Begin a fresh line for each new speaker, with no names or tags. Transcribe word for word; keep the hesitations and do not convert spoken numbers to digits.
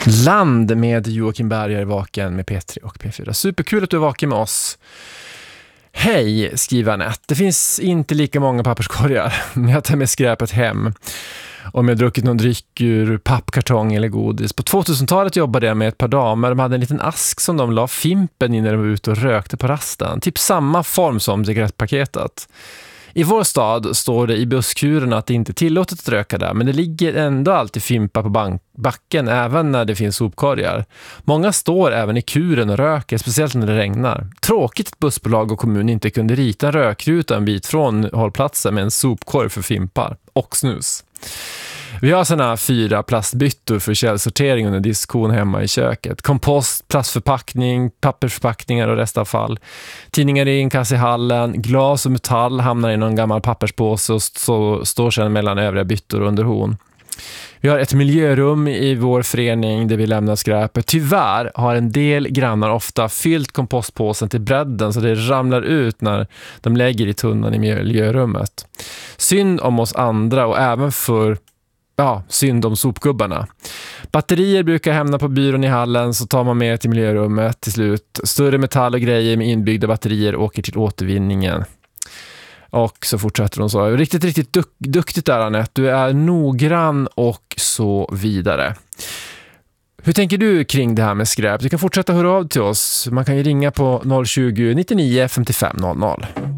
Land med Joakim Berger vaken med P tre och P fyra. Superkul att du är vaken med oss. Hej, skriver Anette. Det finns inte lika många papperskorgar. Jag tar med skräpet hem. Om jag druckit någon dryck ur pappkartong eller godis. På tvåtusentalet jobbade jag med ett par damer. De hade en liten ask som de la fimpen i när de var ute och rökte på rasten. Typ samma form som cigarettpaketet. I vår stad står det i busskuren att det inte är tillåtet att röka där, men det ligger ändå alltid fimpa på bank- backen även när det finns sopkorgar. Många står även i kuren och röker, speciellt när det regnar. Tråkigt att bussbolag och kommun inte kunde rita en rökruta en bit från hållplatsen med en sopkorg för fimpar och snus. Vi har såna fyra plastbyttor för källsortering under diskon hemma i köket. Kompost, plastförpackning, pappersförpackningar och restavfall. Tidningar i en kasse i hallen, glas och metall hamnar i någon gammal papperspåse och så står sedan mellan övriga byttor under hon. Vi har ett miljörum i vår förening där vi lämnar skräpet. Tyvärr har en del grannar ofta fyllt kompostpåsen till bredden så det ramlar ut när de lägger i tunnan i miljörummet. Synd om oss andra och även för Ja, synd om sopgubbarna. Batterier brukar hamna på byrån i hallen, så tar man med till miljörummet till slut. Större metall och grejer med inbyggda batterier åker till återvinningen. Och så fortsätter hon så. Riktigt, riktigt duk- duktigt där, Anette. Du är noggrann och så vidare. Hur tänker du kring det här med skräp? Du kan fortsätta höra av till oss. Man kan ju ringa på noll tjugo, nittionio, femtiofem noll noll.